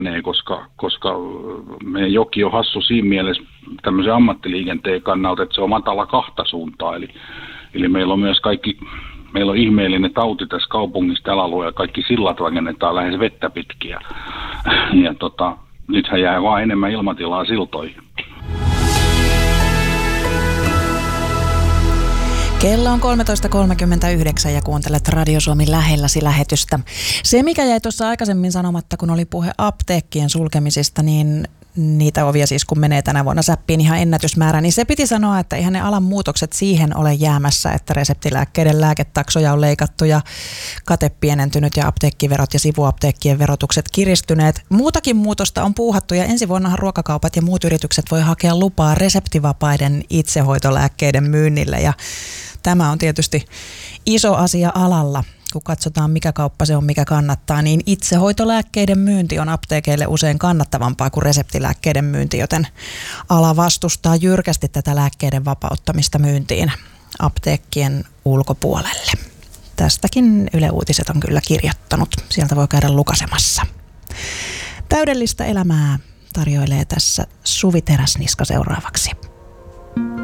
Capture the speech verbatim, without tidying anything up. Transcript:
koska, koska meidän joki on hassu siinä mielessä tämmöisen ammattiliikenteen kannalta, että se on matala kahta suuntaa. Eli, eli meillä on myös kaikki, meillä on ihmeellinen tauti tässä kaupungissa tällä alueella ja kaikki sillat rakennetaan lähes vettä pitkiä. Ja tota, nythän jää vaan enemmän ilmatilaa siltoihin. Kello on kolmetoista kolmekymmentäyhdeksän ja kuuntelet Radio Suomi lähelläsi lähetystä. Se, mikä jäi tuossa aikaisemmin sanomatta, kun oli puhe apteekkien sulkemisista, niin niitä ovia siis kun menee tänä vuonna säppiin ihan ennätysmäärä, niin se piti sanoa, että ihan ne alan muutokset siihen ole jäämässä, että reseptilääkkeiden lääketaksoja on leikattu ja kate pienentynyt ja apteekkiverot ja sivuapteekkien verotukset kiristyneet. Muutakin muutosta on puuhattu ja ensi vuonnahan ruokakaupat ja muut yritykset voi hakea lupaa reseptivapaiden itsehoitolääkkeiden myynnille ja tämä on tietysti iso asia alalla. Kun katsotaan mikä kauppa se on, mikä kannattaa, niin itsehoitolääkkeiden myynti on apteekeille usein kannattavampaa kuin reseptilääkkeiden myynti, joten ala vastustaa jyrkästi tätä lääkkeiden vapauttamista myyntiin apteekkien ulkopuolelle. Tästäkin Yle Uutiset on kyllä kirjoittanut. Sieltä voi käydä lukasemassa. Täydellistä elämää tarjoilee tässä Suvi Teräsniska seuraavaksi.